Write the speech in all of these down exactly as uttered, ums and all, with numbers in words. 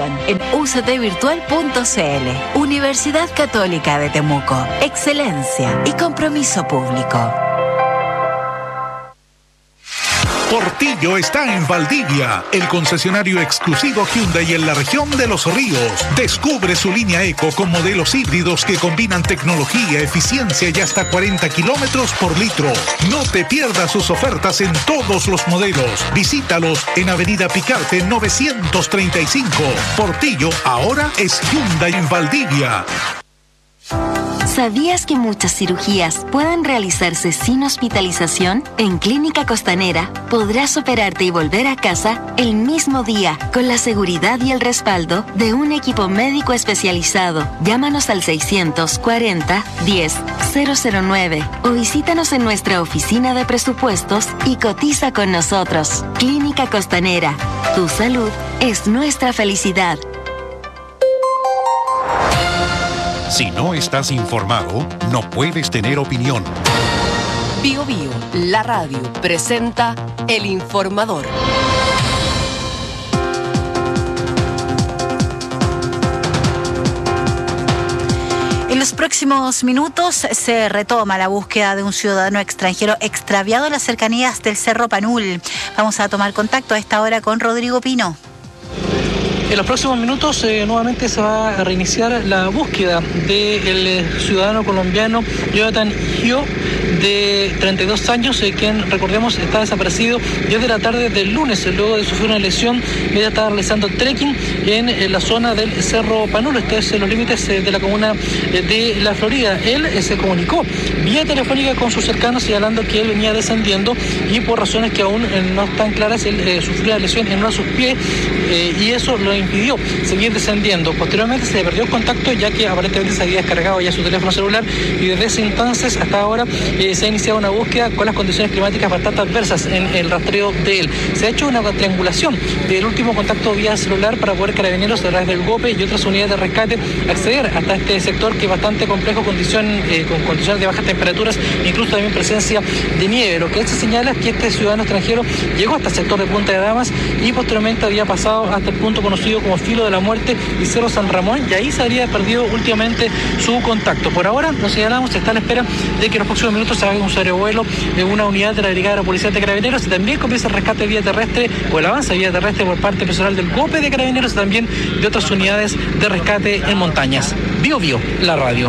información en u c t virtual punto c l. Universidad Católica de Temuco. Excelencia y compromiso público. Portillo está en Valdivia, el concesionario exclusivo Hyundai en la región de Los Ríos. Descubre su línea Eco con modelos híbridos que combinan tecnología, eficiencia y hasta cuarenta kilómetros por litro. No te pierdas sus ofertas en todos los modelos. Visítalos en Avenida Picarte novecientos treinta y cinco. Portillo ahora es Hyundai en Valdivia. ¿Sabías que muchas cirugías pueden realizarse sin hospitalización? En Clínica Costanera podrás operarte y volver a casa el mismo día con la seguridad y el respaldo de un equipo médico especializado. Llámanos al seiscientos cuarenta, diez, cero cero nueve o visítanos en nuestra oficina de presupuestos y cotiza con nosotros. Clínica Costanera. Tu salud es nuestra felicidad. Si no estás informado, no puedes tener opinión. Bio Bio, la radio, presenta El Informador. En los próximos minutos se retoma la búsqueda de un ciudadano extranjero extraviado en las cercanías del Cerro Panul. Vamos a tomar contacto a esta hora con Rodrigo Pino. En los próximos minutos eh, nuevamente se va a reiniciar la búsqueda del eh, ciudadano colombiano Jonathan Gio, de treinta y dos años, eh, quien, recordemos, está desaparecido desde la tarde del lunes, eh, luego de sufrir una lesión. Ella estaba realizando trekking en, en la zona del Cerro Panul, esto es en los límites eh, de la comuna eh, de La Florida. Él eh, se comunicó vía telefónica con sus cercanos señalando que él venía descendiendo y por razones que aún eh, no están claras, él eh, sufrió una lesión en uno de sus pies eh, y eso lo impidió seguir descendiendo. Posteriormente se le perdió el contacto ya que aparentemente se había descargado ya su teléfono celular y desde ese entonces hasta ahora eh, se ha iniciado una búsqueda con las condiciones climáticas bastante adversas en el rastreo de él. Se ha hecho una triangulación del último contacto vía celular para poder Carabineros a través del GOPE y otras unidades de rescate acceder hasta este sector que es bastante complejo, condición, eh, con condiciones de bajas temperaturas, incluso también presencia de nieve. Lo que él se señala es que este ciudadano extranjero llegó hasta el sector de Punta de Damas y posteriormente había pasado hasta el punto conocido como Filo de la Muerte y Cerro San Ramón, y ahí se habría perdido últimamente su contacto. Por ahora, nos señalamos, se está a la espera de que en los próximos minutos se haga un sobrevuelo de una unidad de la Brigada de la Policía de Carabineros y también comienza el rescate vía terrestre o el avance vía terrestre por parte personal del GOPE de Carabineros y también de otras unidades de rescate en montañas. Bio Bio, la radio.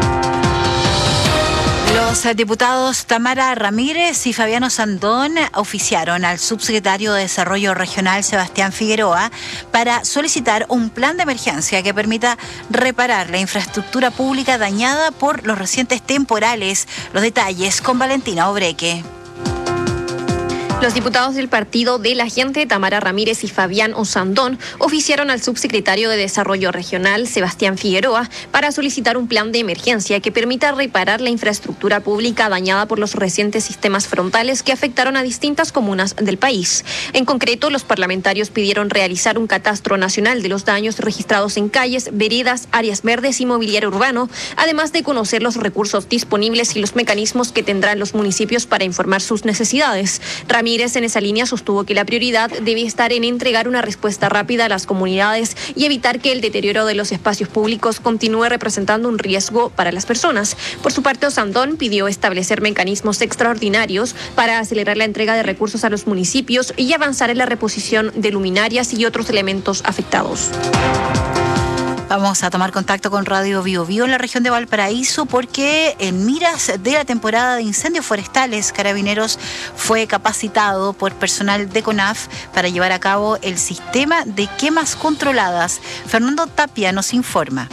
Los diputados Tamara Ramírez y Fabiano Sandón oficiaron al subsecretario de Desarrollo Regional Sebastián Figueroa para solicitar un plan de emergencia que permita reparar la infraestructura pública dañada por los recientes temporales. Los detalles con Valentina Obreque. Los diputados del Partido de la Gente, Tamara Ramírez y Fabián Osandón, oficiaron al subsecretario de Desarrollo Regional, Sebastián Figueroa, para solicitar un plan de emergencia que permita reparar la infraestructura pública dañada por los recientes sistemas frontales que afectaron a distintas comunas del país. En concreto, los parlamentarios pidieron realizar un catastro nacional de los daños registrados en calles, veredas, áreas verdes y mobiliario urbano, además de conocer los recursos disponibles y los mecanismos que tendrán los municipios para informar sus necesidades. Ramírez en esa línea sostuvo que la prioridad debe estar en entregar una respuesta rápida a las comunidades y evitar que el deterioro de los espacios públicos continúe representando un riesgo para las personas. Por su parte, Osandón pidió establecer mecanismos extraordinarios para acelerar la entrega de recursos a los municipios y avanzar en la reposición de luminarias y otros elementos afectados. Vamos a tomar contacto con Radio Bio Bio en la región de Valparaíso porque en miras de la temporada de incendios forestales, Carabineros fue capacitado por personal de CONAF para llevar a cabo el sistema de quemas controladas. Fernando Tapia nos informa.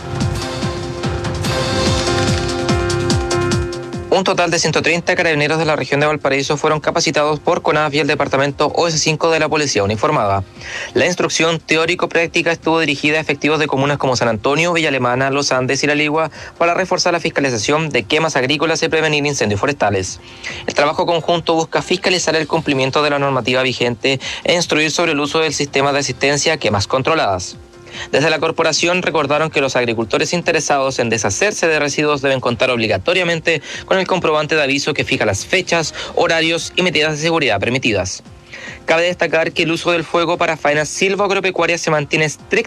Un total de ciento treinta carabineros de la región de Valparaíso fueron capacitados por CONAF y el departamento O S cinco de la Policía Uniformada. La instrucción teórico-práctica estuvo dirigida a efectivos de comunas como San Antonio, Villa Alemana, Los Andes y La Ligua para reforzar la fiscalización de quemas agrícolas y prevenir incendios forestales. El trabajo conjunto busca fiscalizar el cumplimiento de la normativa vigente e instruir sobre el uso del sistema de asistencia a quemas controladas. Desde la corporación recordaron que los agricultores interesados en deshacerse de residuos deben contar obligatoriamente con el comprobante de aviso que fija las fechas, horarios y medidas de seguridad permitidas. Cabe destacar que el uso del fuego para faenas silvoagropecuarias se mantiene estrictamente